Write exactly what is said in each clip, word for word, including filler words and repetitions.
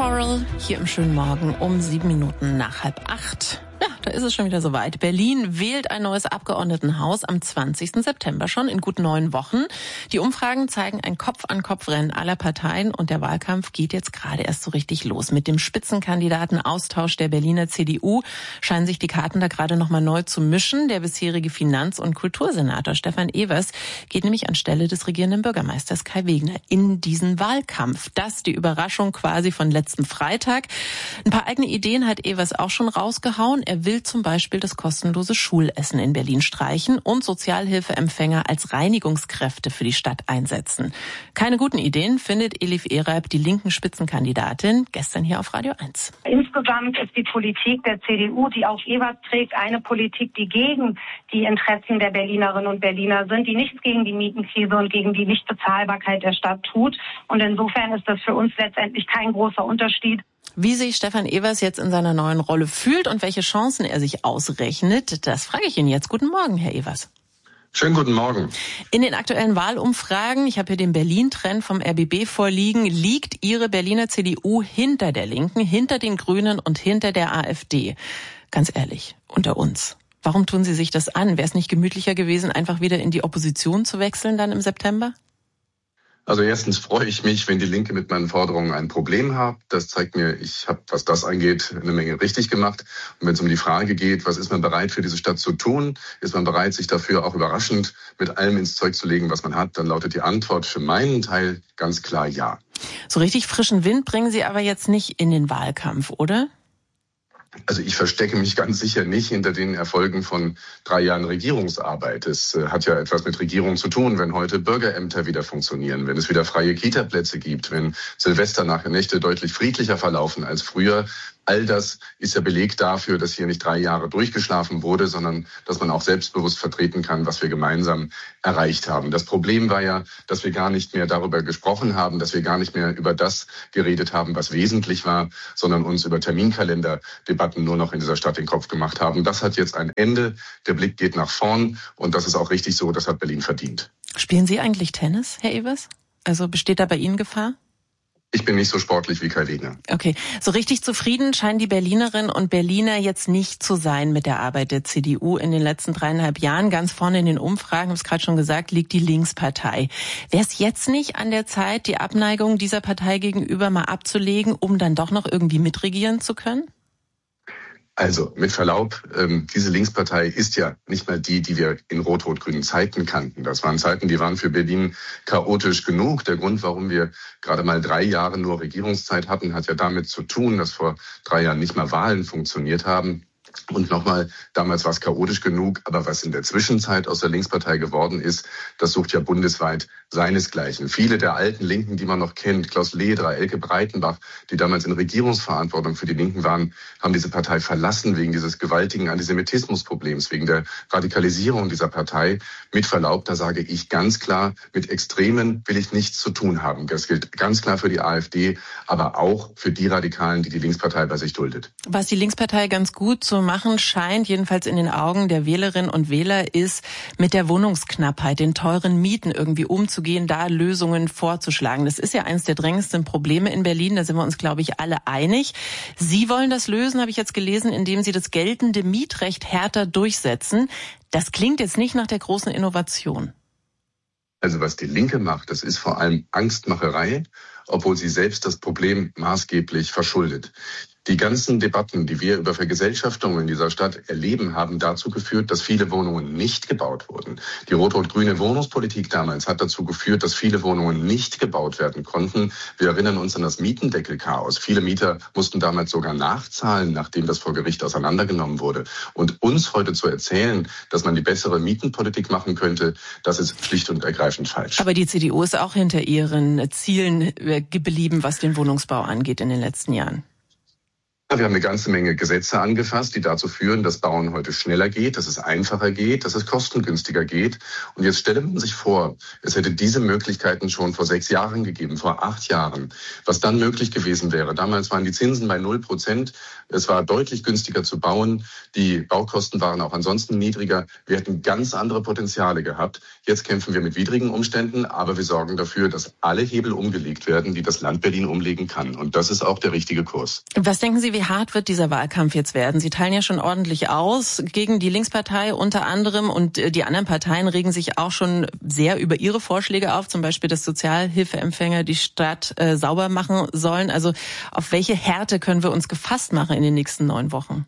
Coral hier im schönen Morgen um sieben Minuten nach halb acht. Ja, da ist es schon wieder soweit. Berlin wählt ein neues Abgeordnetenhaus am zwanzigsten September schon in gut neun Wochen. Die Umfragen zeigen ein Kopf-an-Kopf-Rennen aller Parteien und der Wahlkampf geht jetzt gerade erst so richtig los. Mit dem Spitzenkandidatenaustausch der Berliner C D U scheinen sich die Karten da gerade nochmal neu zu mischen. Der bisherige Finanz- und Kultursenator Stefan Evers geht nämlich anstelle des regierenden Bürgermeisters Kai Wegner in diesen Wahlkampf. Das die Überraschung quasi von letztem Freitag. Ein paar eigene Ideen hat Evers auch schon rausgehauen. Er will zum Beispiel das kostenlose Schulessen in Berlin streichen und Sozialhilfeempfänger als Reinigungskräfte für die Stadt einsetzen. Keine guten Ideen, findet Elif Eralp, die linken Spitzenkandidatin, gestern hier auf Radio eins. Insgesamt ist die Politik der C D U, die auch Evers trägt, eine Politik, die gegen die Interessen der Berlinerinnen und Berliner sind, die nichts gegen die Mietenkrise und gegen die Nichtbezahlbarkeit der Stadt tut. Und insofern ist das für uns letztendlich kein großer Unterschied. Wie sich Stefan Evers jetzt in seiner neuen Rolle fühlt und welche Chancen er sich ausrechnet, das frage ich ihn jetzt. Guten Morgen, Herr Evers. Schönen guten Morgen. In den aktuellen Wahlumfragen, ich habe hier den Berlin-Trend vom R B B vorliegen, liegt Ihre Berliner C D U hinter der Linken, hinter den Grünen und hinter der AfD. Ganz ehrlich, unter uns. Warum tun Sie sich das an? Wäre es nicht gemütlicher gewesen, einfach wieder in die Opposition zu wechseln dann im September? Also erstens freue ich mich, wenn die Linke mit meinen Forderungen ein Problem hat. Das zeigt mir, ich habe, was das angeht, eine Menge richtig gemacht. Und wenn es um die Frage geht, was ist man bereit für diese Stadt zu tun, ist man bereit, sich dafür auch überraschend mit allem ins Zeug zu legen, was man hat, dann lautet die Antwort für meinen Teil ganz klar ja. So richtig frischen Wind bringen Sie aber jetzt nicht in den Wahlkampf, oder? Also ich verstecke mich ganz sicher nicht hinter den Erfolgen von drei Jahren Regierungsarbeit. Es hat ja etwas mit Regierung zu tun, wenn heute Bürgerämter wieder funktionieren, wenn es wieder freie Kita-Plätze gibt, wenn Silvesternächte deutlich friedlicher verlaufen als früher. All das ist ja Beleg dafür, dass hier nicht drei Jahre durchgeschlafen wurde, sondern dass man auch selbstbewusst vertreten kann, was wir gemeinsam erreicht haben. Das Problem war ja, dass wir gar nicht mehr darüber gesprochen haben, dass wir gar nicht mehr über das geredet haben, was wesentlich war, sondern uns über Terminkalenderdebatten nur noch in dieser Stadt den Kopf gemacht haben. Das hat jetzt ein Ende. Der Blick geht nach vorn und das ist auch richtig so. Das hat Berlin verdient. Spielen Sie eigentlich Tennis, Herr Evers? Also besteht da bei Ihnen Gefahr? Ich bin nicht so sportlich wie Kai Wegner. Okay, so richtig zufrieden scheinen die Berlinerinnen und Berliner jetzt nicht zu sein mit der Arbeit der C D U in den letzten dreieinhalb Jahren. Ganz vorne in den Umfragen, habe es gerade schon gesagt, liegt die Linkspartei. Wäre es jetzt nicht an der Zeit, die Abneigung dieser Partei gegenüber mal abzulegen, um dann doch noch irgendwie mitregieren zu können? Also mit Verlaub, ähm, diese Linkspartei ist ja nicht mal die, die wir in rot-rot-grünen Zeiten kannten. Das waren Zeiten, die waren für Berlin chaotisch genug. Der Grund, warum wir gerade mal drei Jahre nur Regierungszeit hatten, hat ja damit zu tun, dass vor drei Jahren nicht mal Wahlen funktioniert haben. Und nochmal, damals war es chaotisch genug, aber was in der Zwischenzeit aus der Linkspartei geworden ist, das sucht ja bundesweit seinesgleichen. Viele der alten Linken, die man noch kennt, Klaus Lederer, Elke Breitenbach, die damals in Regierungsverantwortung für die Linken waren, haben diese Partei verlassen wegen dieses gewaltigen Antisemitismusproblems, wegen der Radikalisierung dieser Partei. Mit Verlaub, da sage ich ganz klar, mit Extremen will ich nichts zu tun haben. Das gilt ganz klar für die AfD, aber auch für die Radikalen, die die Linkspartei bei sich duldet. Was die Linkspartei ganz gut zu machen scheint, jedenfalls in den Augen der Wählerinnen und Wähler, ist mit der Wohnungsknappheit, den teuren Mieten irgendwie umzugehen, da Lösungen vorzuschlagen. Das ist ja eines der drängendsten Probleme in Berlin, da sind wir uns, glaube ich, alle einig. Sie wollen das lösen, habe ich jetzt gelesen, indem Sie das geltende Mietrecht härter durchsetzen. Das klingt jetzt nicht nach der großen Innovation. Also was die Linke macht, das ist vor allem Angstmacherei, obwohl sie selbst das Problem maßgeblich verschuldet. Die ganzen Debatten, die wir über Vergesellschaftung in dieser Stadt erleben, haben dazu geführt, dass viele Wohnungen nicht gebaut wurden. Die rot-rot-grüne Wohnungspolitik damals hat dazu geführt, dass viele Wohnungen nicht gebaut werden konnten. Wir erinnern uns an das Mietendeckelchaos. Viele Mieter mussten damals sogar nachzahlen, nachdem das vor Gericht auseinandergenommen wurde. Und uns heute zu erzählen, dass man die bessere Mietenpolitik machen könnte, das ist schlicht und ergreifend falsch. Aber die C D U ist auch hinter ihren Zielen geblieben, was den Wohnungsbau angeht in den letzten Jahren. Wir haben eine ganze Menge Gesetze angefasst, die dazu führen, dass Bauen heute schneller geht, dass es einfacher geht, dass es kostengünstiger geht. Und jetzt stelle man sich vor, es hätte diese Möglichkeiten schon vor sechs Jahren gegeben, vor acht Jahren, was dann möglich gewesen wäre. Damals waren die Zinsen bei null Prozent. Es war deutlich günstiger zu bauen. Die Baukosten waren auch ansonsten niedriger. Wir hätten ganz andere Potenziale gehabt. Jetzt kämpfen wir mit widrigen Umständen, aber wir sorgen dafür, dass alle Hebel umgelegt werden, die das Land Berlin umlegen kann. Und das ist auch der richtige Kurs. Was denken Sie, wie hart wird dieser Wahlkampf jetzt werden? Sie teilen ja schon ordentlich aus gegen die Linkspartei unter anderem und die anderen Parteien regen sich auch schon sehr über ihre Vorschläge auf, zum Beispiel, dass Sozialhilfeempfänger die Stadt äh, sauber machen sollen. Also auf welche Härte können wir uns gefasst machen in den nächsten neun Wochen?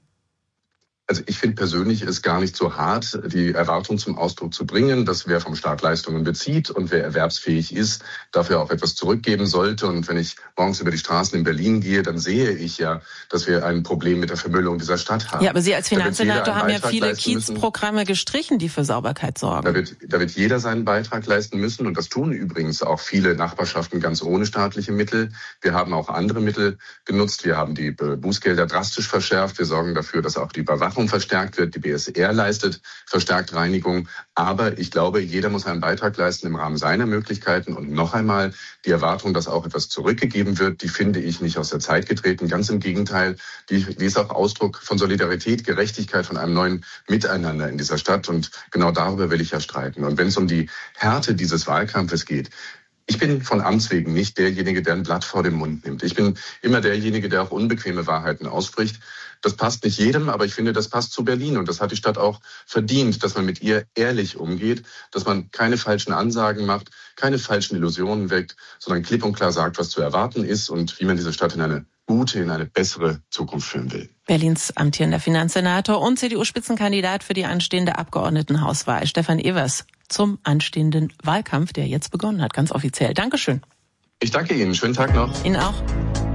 Also ich finde persönlich es gar nicht so hart, die Erwartung zum Ausdruck zu bringen, dass wer vom Staat Leistungen bezieht und wer erwerbsfähig ist, dafür auch etwas zurückgeben sollte. Und wenn ich morgens über die Straßen in Berlin gehe, dann sehe ich ja, dass wir ein Problem mit der Vermüllung dieser Stadt haben. Ja, aber Sie als Finanzsenator haben ja viele Kiezprogramme gestrichen, die für Sauberkeit sorgen. Da wird, da wird jeder seinen Beitrag leisten müssen. Und das tun übrigens auch viele Nachbarschaften ganz ohne staatliche Mittel. Wir haben auch andere Mittel genutzt. Wir haben die Bußgelder drastisch verschärft. Wir sorgen dafür, dass auch die Überwachung verstärkt wird. Die B S R leistet verstärkt Reinigung. Aber ich glaube, jeder muss einen Beitrag leisten im Rahmen seiner Möglichkeiten. Und noch einmal, die Erwartung, dass auch etwas zurückgegeben wird, die finde ich nicht aus der Zeit getreten. Ganz im Gegenteil, die, die ist auch Ausdruck von Solidarität, Gerechtigkeit, von einem neuen Miteinander in dieser Stadt. Und genau darüber will ich ja streiten. Und wenn es um die Härte dieses Wahlkampfes geht, ich bin von Amts wegen nicht derjenige, der ein Blatt vor den Mund nimmt. Ich bin immer derjenige, der auch unbequeme Wahrheiten ausspricht. Das passt nicht jedem, aber ich finde, das passt zu Berlin. Und das hat die Stadt auch verdient, dass man mit ihr ehrlich umgeht, dass man keine falschen Ansagen macht, keine falschen Illusionen weckt, sondern klipp und klar sagt, was zu erwarten ist und wie man diese Stadt in eine gute, in eine bessere Zukunft führen will. Berlins amtierender Finanzsenator und C D U-Spitzenkandidat für die anstehende Abgeordnetenhauswahl, Stefan Evers, zum anstehenden Wahlkampf, der jetzt begonnen hat, ganz offiziell. Dankeschön. Ich danke Ihnen. Schönen Tag noch. Ihnen auch.